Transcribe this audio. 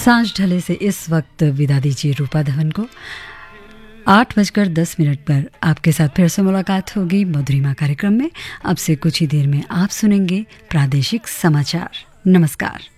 सांझ ढले से इस वक्त विदा दीजिए रूपा धवन को। 8:10 पर आपके साथ फिर से मुलाकात होगी मधुरिमा कार्यक्रम में। अब से कुछ ही देर में आप सुनेंगे प्रादेशिक समाचार। नमस्कार।